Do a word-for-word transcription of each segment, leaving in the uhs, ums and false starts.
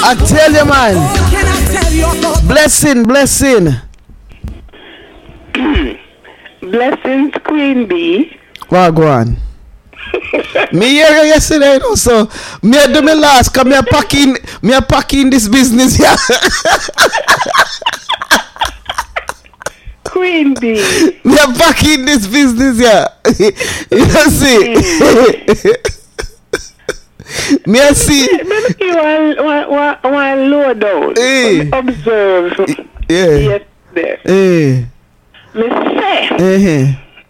I tell you, man. Blessing, blessing. Blessings, Queen Bee. Well, go on. Me hear you yesterday, you know, so me do me last, cause me a packing, me a packing this business here. Queen Bee. Me a packing this business here. You know, see. Me a see. Maybe you want want want low down. Hey. Observe. Yeah. Yes, there. Hey. Me say. Uh-huh.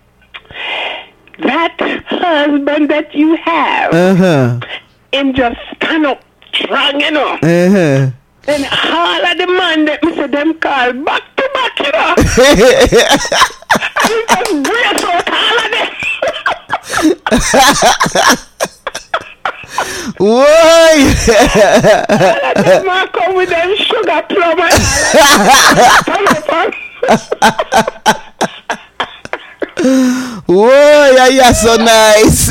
That husband that you have, Uh-huh. him just stand up strong, you know. Uh-huh. And all of the man that me say them call back to back, you know. And he just brace out all of them. Why? All of them man come with them sugar plum and Whoa, yeah, yeah, so nice.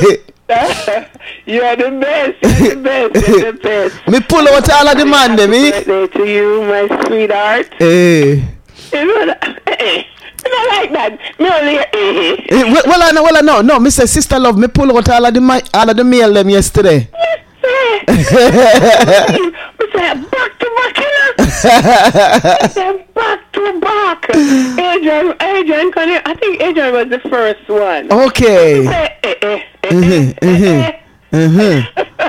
You're the best, you're the best, you're the best. Me pull out all of the man, them, me. Happy birthday to you, my sweetheart. Hey. You know that? Hey, you know like that. Me only hear, hey. Hey, well, well, I know, well, I know. No, me say, sister love, me pull out all of the ma- all of the mail them yesterday. We say back to back, you know. We say back to back. Adrian, Adrian, I think Adrian was the first one. Okay. Say, eh, eh, eh, Uh-huh, eh, uh-huh, uh-huh.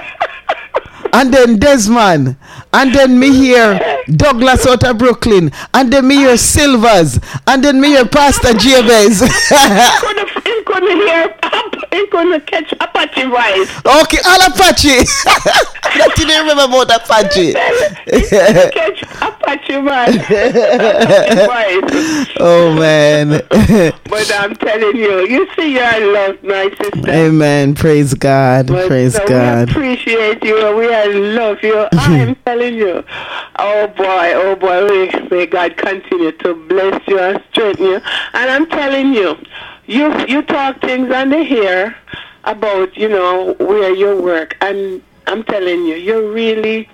And then Desmond, and then me hear Douglas out of Brooklyn, and then me hear Silvers, and then me hear Pastor Jabez. He couldn't hear, he couldn't catch Apache voice. Okay, all Apache. That you didn't remember about Apache. He couldn't catch Apache voice. Apache voice. Oh man. But I'm telling you, you see you're loved, my sister. Amen. Praise God. But, Praise so God. We appreciate you. We love you. I'm telling you. Oh boy, oh boy. May, may God continue to bless you and strengthen you. And I'm telling you, you you talk things on the here about, you know, where you work. And I'm telling you, you're really,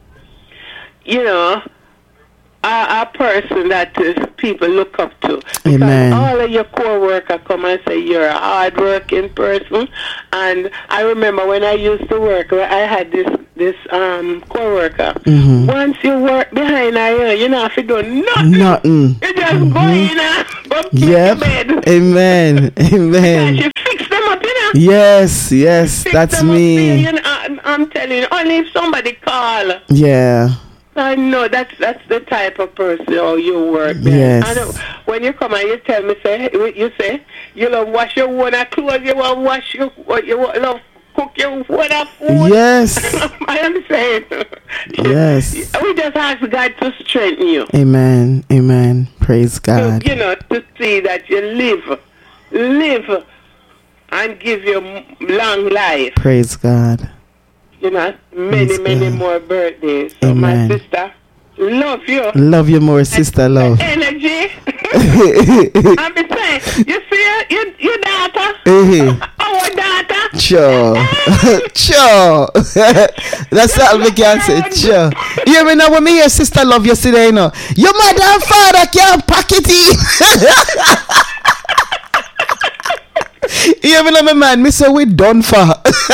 you know, a, a person that uh, people look up to. Because Amen. all of your co-workers come and say you're a hard-working person. And I remember when I used to work, I had this this um co-worker. Mm-hmm. Once you work behind her, you know, if you do nothing, Nothing. you just Mm-hmm. go in and go to Yep. bed. Amen. And Amen. she fix them up, you know. Yes, yes, Fix that's them up there, me. you know, I'm, I'm telling you, only if somebody call. Yeah. I know that's that's the type of person how you work. Yes. I know when you come and you tell me, say you say you love wash your own clothes, you want wash your what you want, love cook your own food. Yes. I am saying. Yes. We just ask God to strengthen you. Amen. Amen. Praise God. To, you know, to see that you live, live, and give you long life. Praise God. You know, many, Praise many God. more birthdays. So Amen. my sister, love you. Love you more, sister love. Energy. I'm saying, you see your, your, your daughter, Eh, our daughter. Sure. Sure. That's all we can say. Sure. You hear me now when me hear sister love yesterday, you know. Your mother and father can't pack it in. You hear me now, my man? Me say we done for.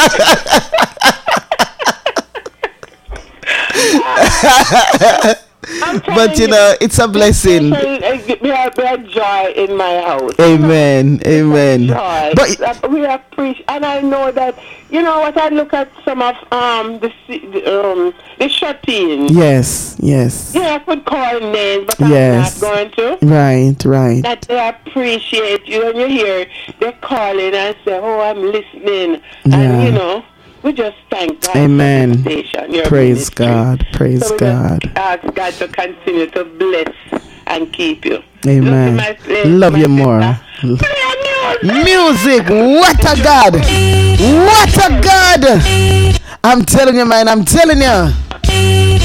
But you know, it's a blessing. We have, we have joy in my house. Amen. Amen. Joy. But we appreciate, and I know that, you know what, I look at some of um the the, um the shut-ins. yes, yes. Yeah, I could call names, but Yes. I'm not going to. Right, right. That they appreciate you when you hear they're calling and say, "Oh, I'm listening," Yeah. and you know, we just thank God. Amen. For the station, your Praise ministry. God. Praise So we God. just ask God to continue to bless and keep you. Amen. Look at my place, Love my you more. sister. Play music. Music, what a God! What a God! I'm telling you, man, I'm telling you.